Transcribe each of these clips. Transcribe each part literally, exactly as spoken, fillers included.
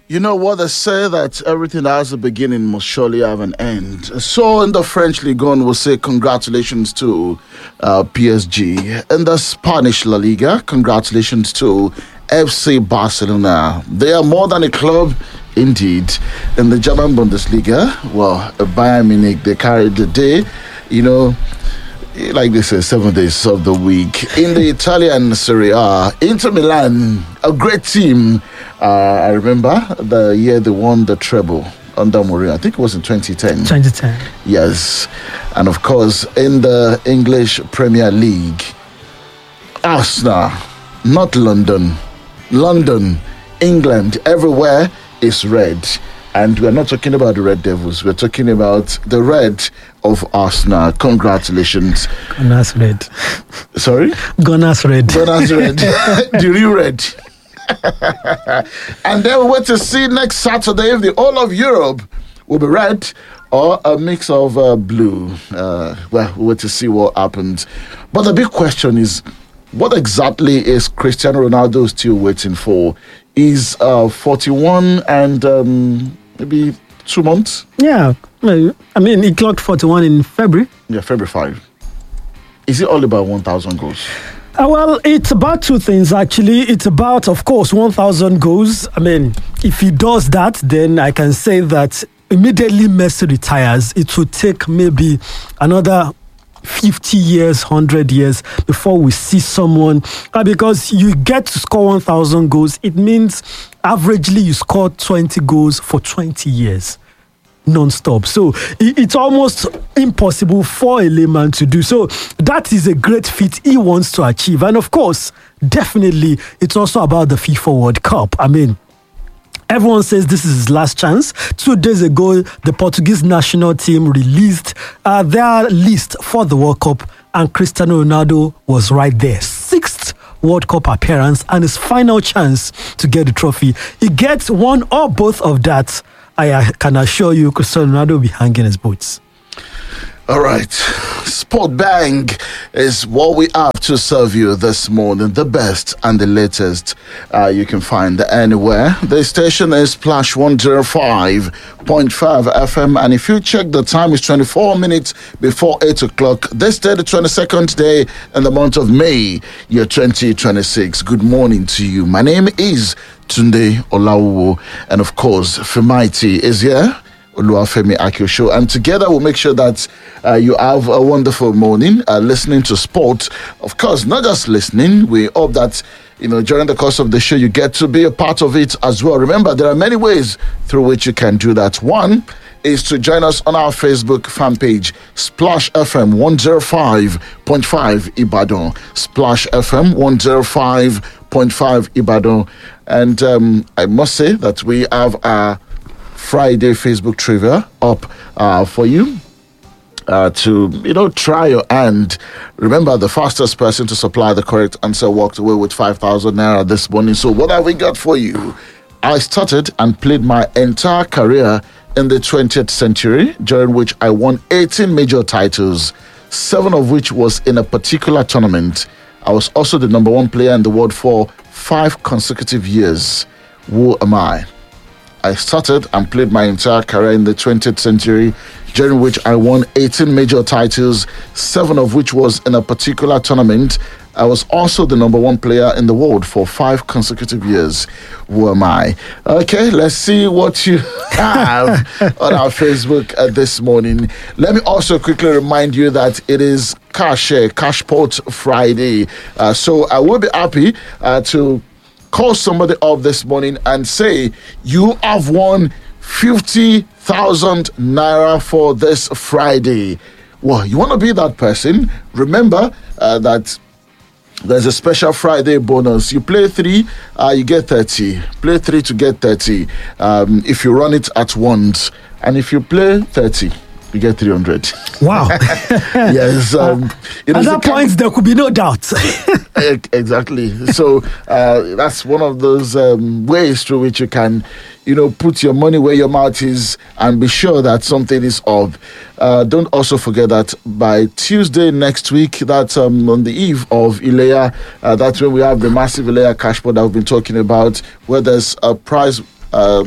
You know what they say, that everything that has a beginning must surely have an end. So in the French Ligue one, we'll say congratulations to uh, P S G. In the Spanish La Liga, congratulations to F C Barcelona. They are more than a club, indeed. In the German Bundesliga, well, Bayern Munich, they carried the day, you know, like they say, seven days of the week. In the Italian Serie A, Inter Milan, a great team. Uh, I remember the year they won the treble under Mourinho. I think it was in twenty ten. twenty ten. Yes. And of course, in the English Premier League, Arsenal, not London, London, England, everywhere is red. And we're not talking about the Red Devils. We're talking about the red of Arsenal. Congratulations. Gunners red. Sorry? Gunners red. Gunners red. The real red. And then we wait to see next Saturday if the whole of Europe will be red or a mix of uh, blue. Uh, well, we wait to see what happens. But the big question is, what exactly is Cristiano Ronaldo still waiting for? He's uh, forty-one and um, maybe two months? Yeah. Well, I mean, he clocked forty-one in February. Yeah, February fifth. Is it all about one thousand goals? Uh, well, it's about two things, actually. It's about, of course, one thousand goals. I mean, if he does that, then I can say that immediately Messi retires, it will take maybe another fifty years, one hundred years before we see someone. Uh, because you get to score one thousand goals, it means averagely you score twenty goals for twenty years. Non-stop. So it, it's almost impossible for a layman to do. So that is a great feat he wants to achieve. And of course, definitely, it's also about the FIFA World Cup. I mean, everyone says this is his last chance. Two days ago, the Portuguese national team released uh, their list for the World Cup, and Cristiano Ronaldo was right there. Sixth World Cup appearance and his final chance to get the trophy. He gets one or both of that. I can assure you, Cristiano Ronaldo will be hanging his boots. All right. Sport Bang is what we have to serve you this morning. The best and the latest uh, you can find anywhere. The station is Splash one oh five point five F M. And if you check, the time is twenty-four minutes before eight o'clock. This day, the twenty-second day in the month of May, year twenty twenty-six. Good morning to you. My name is Tunde Olawo. And of course, Femaiti is here. Oluwafemi Akio Show, and together we'll make sure that uh, you have a wonderful morning uh, listening to sport. Of course, not just listening, we hope that you know during the course of the show you get to be a part of it as well. Remember, there are many ways through which you can do that. One is to join us on our Facebook fan page, Splash F M one oh five point five Ibadan. Splash F M one oh five point five Ibadan. And um, I must say that we have our Friday Facebook trivia up uh, for you uh, to, you know, try your hand. Remember, the fastest person to supply the correct answer walked away with five thousand naira this morning. So what have we got for you? I started and played my entire career in the twentieth century, during which I won eighteen major titles, seven of which was in a particular tournament. I was also the number one player in the world for five consecutive years. Who am I? I started and played my entire career in the twentieth century, during which I won eighteen major titles, seven of which was in a particular tournament. I was also the number one player in the world for five consecutive years. Who am I? Okay, let's see what you have on our Facebook uh, this morning. Let me also quickly remind you that it is Cash Cashport Friday. Uh, so I will be happy uh, to call somebody up this morning and say you have won fifty thousand naira for this Friday. Well, you want to be that person? Remember uh, that there's a special Friday bonus. You play three, uh, you get thirty. Play three to get thirty. Um, if you run it at once, and if you play thirty, you get three hundred. Wow. Yes. Um, you know, At that point, there could be no doubt. Exactly. So uh, that's one of those um, ways through which you can, you know, put your money where your mouth is and be sure that something is up. Uh, don't also forget that by Tuesday next week, that's um, on the eve of Ileya, uh, that's when we have the massive Ileya Cashpot that we've been talking about, where there's a prize uh,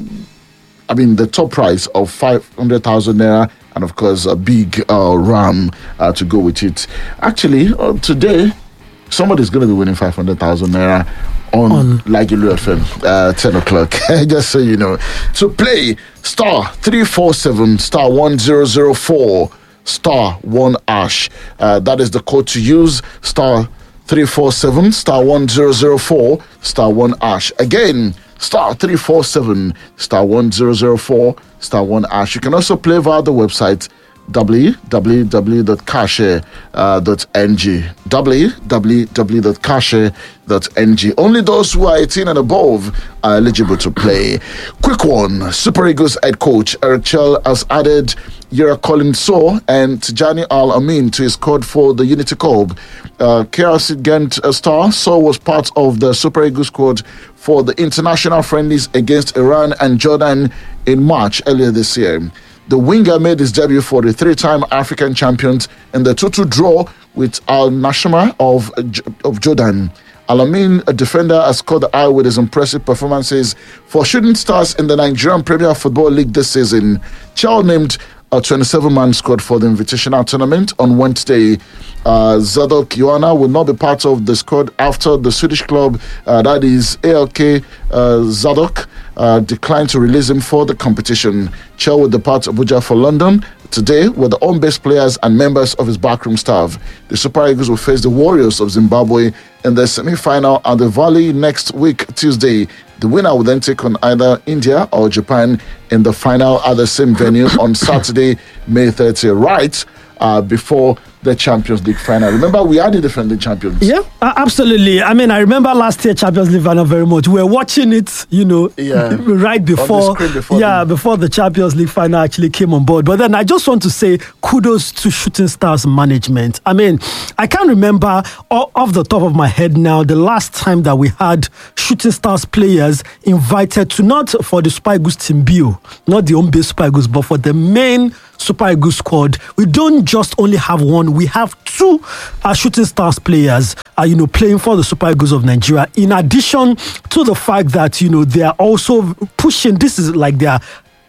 I mean, the top price of five hundred thousand naira, and of course, a big uh, ram uh, to go with it. Actually, uh, today, somebody's going to be winning five hundred thousand naira on, on. Lagelu F M, uh, ten o'clock. Just so you know. To play, star three four seven, star one zero zero four, star one ash. Uh, that is the code to use, star three four seven, star one zero zero four, star one ash. Again, star three four seven, star one zero zero four, star one ash. You can also play via the website w w w dot kashare dot n g. w w w dot kashare dot n g. Only those who are eighteen and above are eligible to play. Quick one. Super Eagles head coach Eric Chell has added Yera Colin So and Tijani Al Amin to his squad for the Unity Cup. Uh, K R C Ghent star So was part of the Super Eagles squad for the international friendlies against Iran and Jordan in March earlier this year. The winger made his debut for the three-time African champions in the two two draw with Al Nashama of, of Jordan. Al-Amin, a defender, has caught the eye with his impressive performances for Shooting Stars in the Nigerian Premier Football League this season. Chell named a twenty-seven man squad for the Invitational Tournament on Wednesday. Uh, Zadok Ioana will not be part of the squad after the Swedish club, uh, that is A L K uh, Zadok, uh, declined to release him for the competition. Chell will depart Abuja for London today with the home-based players and members of his backroom staff. The Super Eagles will face the Warriors of Zimbabwe in the semi-final at the Valley next week, Tuesday. The winner will then take on either India or Japan in the final at the same venue on Saturday, May thirtieth, right uh, before the Champions League final. Remember, we are the defending champions. Yeah, uh, absolutely. I mean, I remember last year Champions League final very much. We were watching it, you know, yeah. right before, before the... yeah, before the Champions League final actually came on board. But then I just want to say kudos to Shooting Stars management. I mean, I can't remember off the top of my head now the last time that we had Shooting Stars players invited to, not for the Super Eagles Team Bio, not the home-based Super Eagles, but for the main Super Eagles squad. We don't just only have one, we have two uh, Shooting Stars players uh, you know, playing for the Super Eagles of Nigeria, in addition to the fact that, you know, they are also pushing, this is like their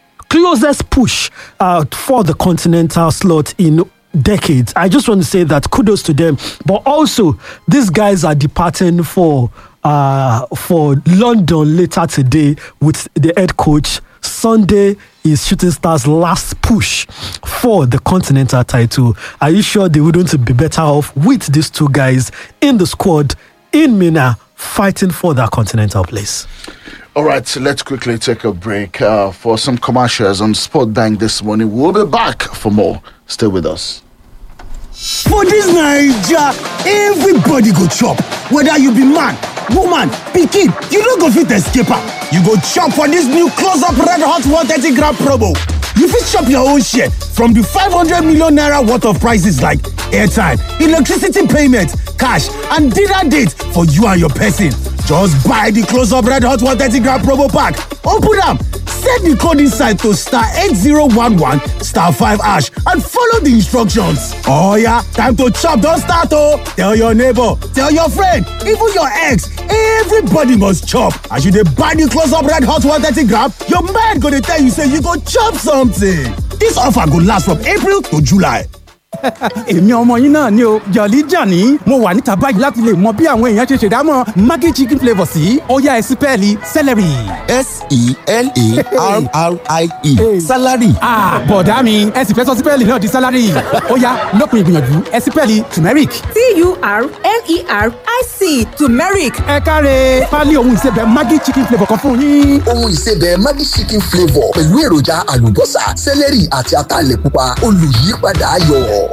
closest push uh, for the continental slot in decades. I just want to say that kudos to them, but also these guys are departing for uh, for London later today with the head coach. Sunday is Shooting Stars' last push for the continental title. Are you sure they wouldn't be better off with these two guys in the squad in Mina fighting for that continental place? All right, so let's quickly take a break uh, for some commercials on Sport Bank this morning. We'll be back for more. Stay with us. For this Naija, everybody go chop. Whether you be man, woman, pikin, you no go fit escape am. You go chop for this new close-up red hot one thirty gram promo. You fit chop your own share from the five hundred million naira worth of prices like airtime, electricity payment, cash, and dinner date for you and your person. Just buy the close-up red hot one thirty gram promo pack. Open am, set the code inside to star eight zero one one star five hash and follow the instructions. Oh yeah, time to chop don start oh! Tell your neighbor, tell your friend, even your ex, everybody must chop. As you dey buy the close-up red hot one thirty gram, your mind go dey tell you say you go chop something. This offer go last from April to July. èmi ọmọ yín náà ni o Jolly Johnny mo wà níta báyìí láti lè mọ bí àwọn èèyàn ṣe ṣèdámọ̀ Maggi chicken flavour sí ó yá ẹ sí pẹ́ẹ́lí celery. S E L A R R I E salary. ah bọ̀dá mi ẹ sì fẹ́ sọ sí pẹ́ẹ́lì náà di salary ó yá lópin ìgbìyànjú ẹ sí pẹ́ẹ́lì turmeric. T U R M E R I C turmeric. ẹ káre pálí ohun ìsebẹ̀ Maggi chicken flavour kan fún yín. ohun ìsebẹ̀ Maggi chicken flavour pẹ̀lú èròjà àlùbọ́sà celery àti ataalẹ̀ pupa olùyípadà ayọ̀.